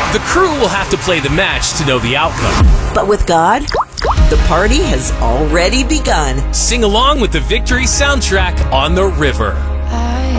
The crew will have to play the match to know the outcome. But with God, the party has already begun. Sing along with the victory soundtrack on the river.